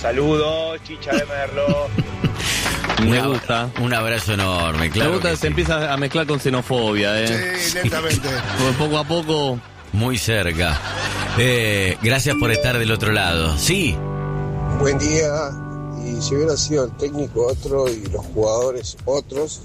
Saludos, chicha de Merlo. Me gusta. Un abrazo enorme, claro. Me gusta que se empieza a mezclar con xenofobia, Sí, lentamente. Poco a poco. Muy cerca. Gracias por estar del otro lado. Sí. Buen día. Y si hubiera sido el técnico otro y los jugadores otros,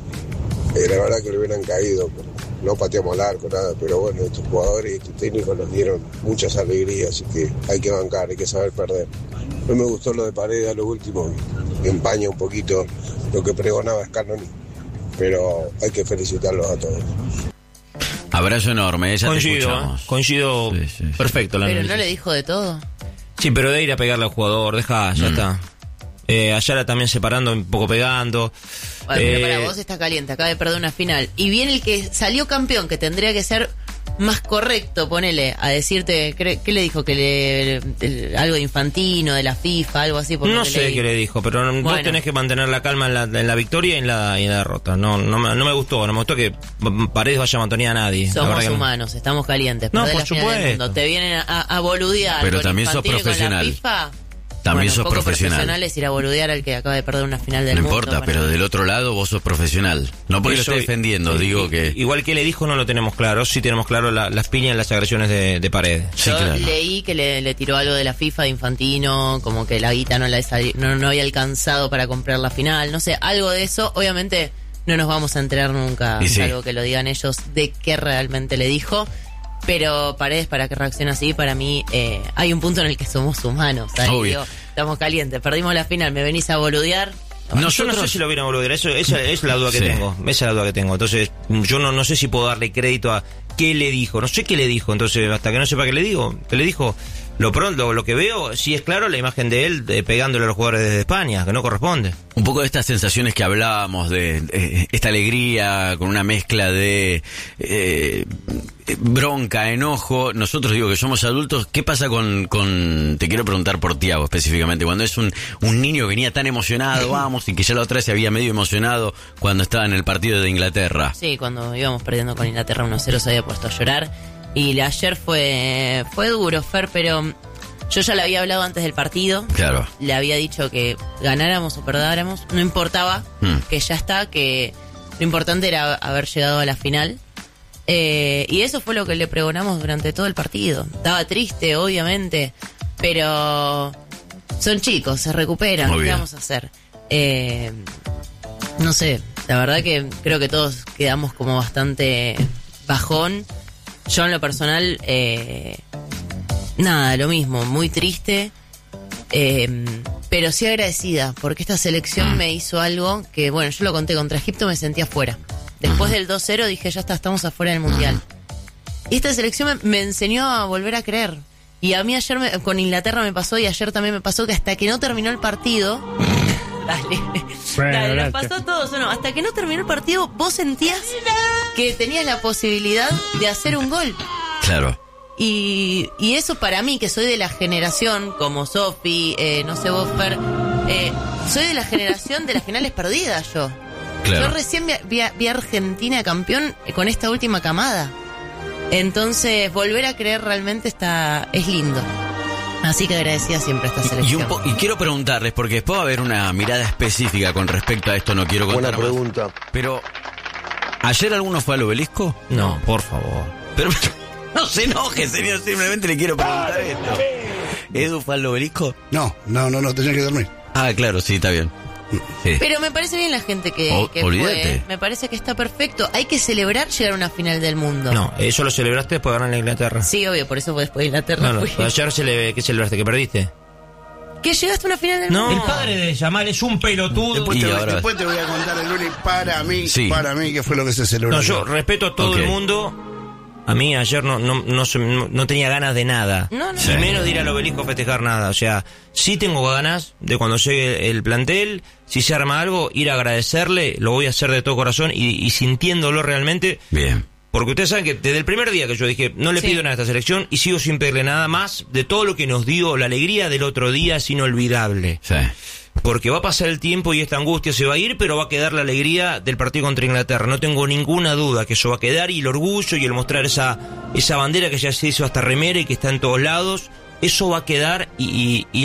la verdad que le hubieran caído. No pateamos al arco, nada, pero bueno, estos jugadores y estos técnicos nos dieron muchas alegrías, así que hay que bancar, hay que saber perder. No me gustó lo de Paredes a lo último, empaña un poquito lo que pregonaba Scaloni, pero hay que felicitarlos a todos. Abrazo enorme, ya te escuchamos. Coincido, sí. Perfecto. Pero no le dijo de todo. Sí, pero de ir a pegarle al jugador, ya está. Ayala también separando, un poco pegando. Bueno, pero para vos está caliente, acaba de perder una final. Y viene el que salió campeón, que tendría que ser más correcto, ponele, a decirte, ¿qué le dijo? Que algo de Infantino, de la FIFA, algo así. No sé qué le dijo, pero vos tenés que mantener la calma en la victoria y en la derrota. No me gustó, no me gustó que Paredes vaya a mantener a nadie. Somos humanos, estamos calientes. No, por supuesto. Te vienen a boludear. Pero también sos profesional. También sos profesional es ir a boludear al que acaba de perder una final del mundo. No importa, pero del otro lado vos sos profesional. No porque lo estés defendiendo, digo que... Igual que le dijo no lo tenemos claro. Sí tenemos claro las piñas y las agresiones de Paredes. Sí, yo claro. Leí que le tiró algo de la FIFA, de Infantino, como que la guita no había alcanzado para comprar la final. No sé, algo de eso. Obviamente no nos vamos a enterar nunca, algo que lo digan ellos, de qué realmente le dijo. Pero Paredes, para que reaccione así, para mí hay un punto en el que somos humanos. Digo, estamos calientes, perdimos la final, me venís a boludear. Yo no sé si lo vienen a boludear, esa es la duda que tengo. Esa es la duda que tengo. Entonces, yo no sé si puedo darle crédito a qué le dijo. No sé qué le dijo. Entonces, hasta que no sepa qué le dijo, lo que veo, sí es claro, la imagen de él pegándole a los jugadores desde España, que no corresponde. Un poco de estas sensaciones que hablábamos, de esta alegría con una mezcla de bronca, enojo. Nosotros digo que somos adultos. ¿Qué pasa con te quiero preguntar por Thiago específicamente, cuando es un niño que venía tan emocionado, vamos, y que ya la otra vez se había medio emocionado cuando estaba en el partido de Inglaterra? Sí, cuando íbamos perdiendo con Inglaterra 1-0 se había puesto a llorar. Y ayer fue duro, Fer, pero yo ya le había hablado antes del partido. Claro. Le había dicho que ganáramos o perdáramos, no importaba, que ya está, que lo importante era haber llegado a la final. Y eso fue lo que le pregonamos durante todo el partido. Estaba triste, obviamente, pero son chicos, se recuperan. ¿Qué vamos a hacer? No sé, la verdad que creo que todos quedamos como bastante bajón. Yo en lo personal, nada, lo mismo, muy triste, pero sí agradecida, porque esta selección me hizo algo que, bueno, yo lo conté, contra Egipto me sentía afuera. Después del 2-0 dije, ya está, estamos afuera del Mundial. Y esta selección me enseñó a volver a creer. Y a mí ayer con Inglaterra me pasó, y ayer también me pasó, que hasta que no terminó el partido... Dale, nos pasó a todos, ¿o no? Hasta que no terminó el partido, vos sentías que tenías la posibilidad de hacer un gol. Claro. Y eso para mí, que soy de la generación, como Sofi, no sé vos, Fer, soy de la generación de las finales perdidas yo. Claro. Yo recién vi a Argentina campeón con esta última camada. Entonces, volver a creer realmente es lindo. Así que agradecida siempre a esta selección. Y quiero preguntarles, porque después va a haber una mirada específica con respecto a esto, no quiero contar Buena pregunta. Más. Pero, ¿ayer alguno fue al Obelisco? No, por favor. Pero no se enoje, señor, simplemente le quiero preguntar esto. ¿Edu fue al Obelisco? No, tenía que dormir. Ah, claro, sí, está bien. Sí. Pero me parece bien la gente que fue. Me parece que está perfecto. Hay que celebrar llegar a una final del mundo. No, eso lo celebraste después de ganar a Inglaterra. Sí, obvio, por eso fue después de Inglaterra. No, ayer ¿qué celebraste? ¿Que perdiste? ¿Que llegaste a una final del mundo? El padre de Yamal es un pelotudo. Después te voy a contar el lunes para mí qué fue lo que se celebró. No, yo respeto a todo el mundo. A mí ayer no tenía ganas de nada. No. Y menos de ir al Obelisco a festejar nada. O sea, sí tengo ganas de cuando llegue el plantel, si se arma algo, ir a agradecerle. Lo voy a hacer de todo corazón y sintiéndolo realmente. Bien. Porque ustedes saben que desde el primer día que yo dije, no le pido nada a esta selección, y sigo sin pedirle nada más, de todo lo que nos dio, la alegría del otro día es inolvidable. Sí. Porque va a pasar el tiempo y esta angustia se va a ir, pero va a quedar la alegría del partido contra Inglaterra. No tengo ninguna duda que eso va a quedar, y el orgullo y el mostrar esa bandera que ya se hizo hasta remera y que está en todos lados, eso va a quedar y